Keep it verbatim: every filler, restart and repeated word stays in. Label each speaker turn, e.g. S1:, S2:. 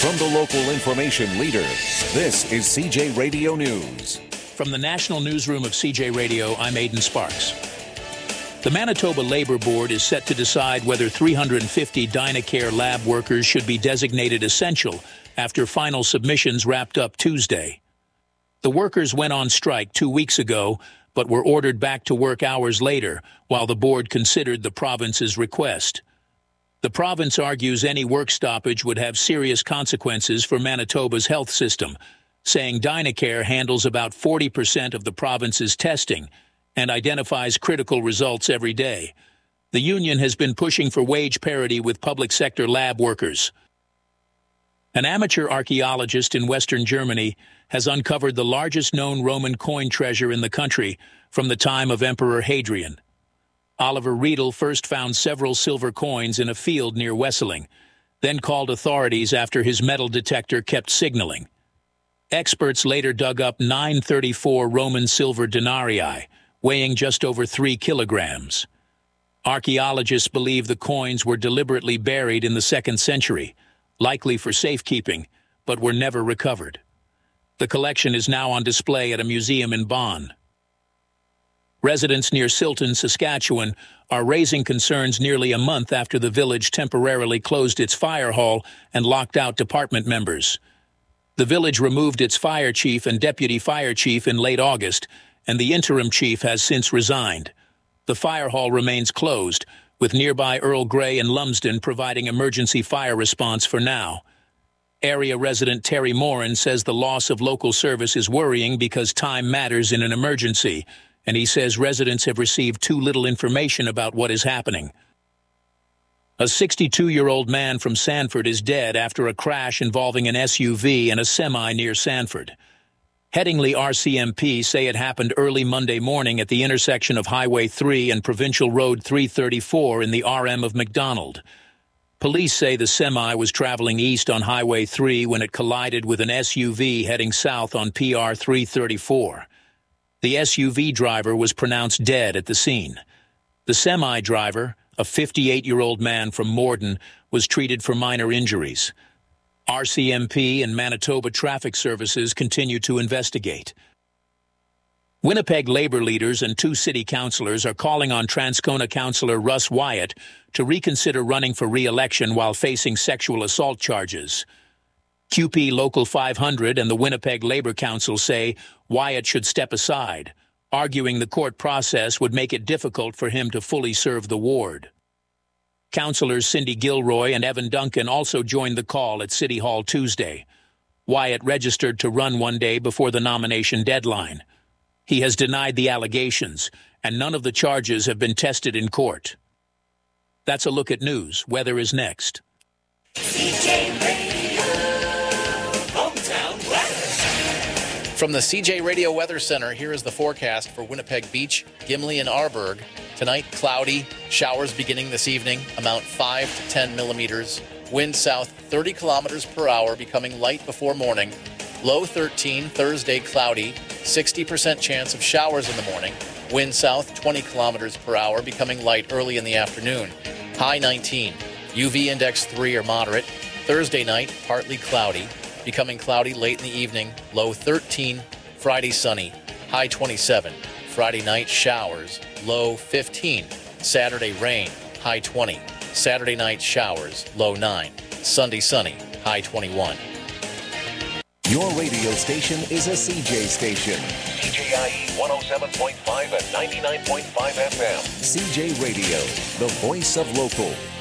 S1: From the local information leader, this is C J Radio News.
S2: From the National Newsroom of C J Radio, I'm Aidan Sparks. The Manitoba Labour Board is set to decide whether three hundred fifty Dynacare lab workers should be designated essential after final submissions wrapped up Tuesday. The workers went on strike two weeks ago, but were ordered back to work hours later while the board considered the province's request. The province argues any work stoppage would have serious consequences for Manitoba's health system, saying Dynacare handles about forty percent of the province's testing and identifies critical results every day. The union has been pushing for wage parity with public sector lab workers. An amateur archaeologist in Western Germany has uncovered the largest known Roman coin treasure in the country from the time of Emperor Hadrian. Oliver Riedel first found several silver coins in a field near Wesseling, then called authorities after his metal detector kept signaling. Experts later dug up nine thirty-four Roman silver denarii, weighing just over three kilograms. Archaeologists believe the coins were deliberately buried in the second century, likely for safekeeping, but were never recovered. The collection is now on display at a museum in Bonn. Residents near Silton, Saskatchewan, are raising concerns nearly a month after the village temporarily closed its fire hall and locked out department members. The village removed its fire chief and deputy fire chief in late August, and the interim chief has since resigned. The fire hall remains closed, with nearby Earl Grey and Lumsden providing emergency fire response for now. Area resident Terry Morin says the loss of local service is worrying because time matters in an emergency, and he says residents have received too little information about what is happening. A sixty-two-year-old man from Sanford is dead after a crash involving an S U V and a semi near Sanford. Headingley R C M P say it happened early Monday morning at the intersection of Highway three and Provincial Road three thirty-four in the R M of McDonald. Police say the semi was traveling east on Highway three when it collided with an S U V heading south on P R three thirty-four. The S U V driver was pronounced dead at the scene. The semi-driver, a fifty-eight-year-old man from Morden, was treated for minor injuries. R C M P and Manitoba Traffic Services continue to investigate. Winnipeg Labour leaders and two city councillors are calling on Transcona councillor Russ Wyatt to reconsider running for re-election while facing sexual assault charges. Q P Local five hundred and the Winnipeg Labour Council say Wyatt should step aside, arguing the court process would make it difficult for him to fully serve the ward. Councillors Cindy Gilroy and Evan Duncan also joined the call at City Hall Tuesday. Wyatt registered to run one day before the nomination deadline. He has denied the allegations, and none of the charges have been tested in court. That's a look at news. Weather is next.
S3: C J Radio, hometown weather.
S4: From the C J Radio Weather Center, here is the forecast for Winnipeg Beach, Gimli, and Arborg. Tonight, cloudy, showers beginning this evening, amount five to ten millimeters. Wind south thirty kilometers per hour, becoming light before morning. Low thirteen, Thursday cloudy, sixty percent chance of showers in the morning. Wind south twenty kilometers per hour, becoming light early in the afternoon. High nineteen. U V index three or moderate. Thursday night, partly cloudy, becoming cloudy late in the evening. Low thirteen. Friday sunny. High twenty-seven. Friday night showers. Low fifteen. Saturday rain. High twenty. Saturday night showers. Low nine. Sunday sunny. High twenty-one.
S1: Your radio station is a C J station.
S5: C J I E one oh seven point five and ninety-nine point five F M.
S1: C J Radio, the voice of local.